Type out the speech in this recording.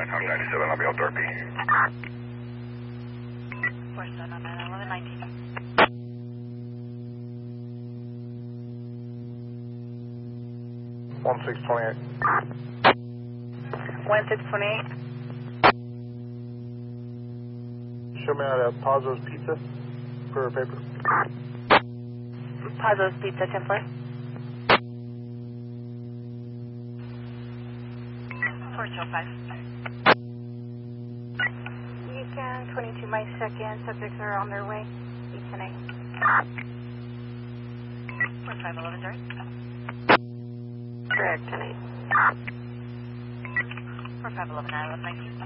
I'm 97, I'll be out Dorothy. 47 on 911, 1628. 1628. Show me out at Pazzo's Pizza for paper. Pazzo's Pizza, Templar. 4205. You can, 22 miles second, subjects are on their way, each and 4511, sorry. Correct, 10-8. 4511, 911, 19.